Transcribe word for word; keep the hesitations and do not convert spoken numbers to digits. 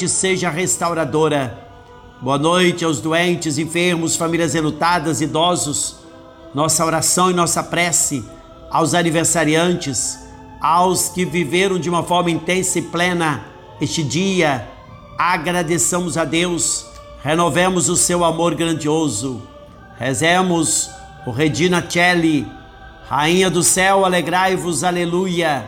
noite seja restauradora. Boa noite aos doentes, enfermos, famílias enlutadas, idosos. Nossa oração e nossa prece aos aniversariantes, aos que viveram de uma forma intensa e plena este dia. Agradeçamos a Deus, renovemos o seu amor grandioso. Rezemos o Regina Coeli. Rainha do céu, alegrai-vos, aleluia.